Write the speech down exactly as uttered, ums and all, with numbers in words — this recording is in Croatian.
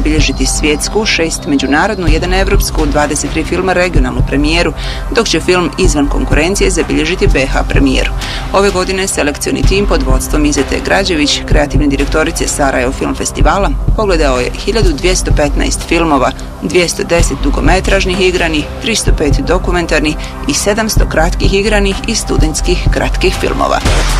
zabilježiti svjetsku, šest međunarodnu, jedan evropsku, dvadeset tri filma regionalnu premijeru, dok će film izvan konkurencije zabilježiti be ha premijeru. Ove godine selekcioni tim pod vodstvom Izete Građević, kreativne direktorice Sarajevo Film Festivala, pogledao je hiljadu dvjesto petnaest filmova, dvjesto deset dugometražnih igranih, tristo pet dokumentarnih i sedamsto kratkih igranih i studentskih kratkih filmova.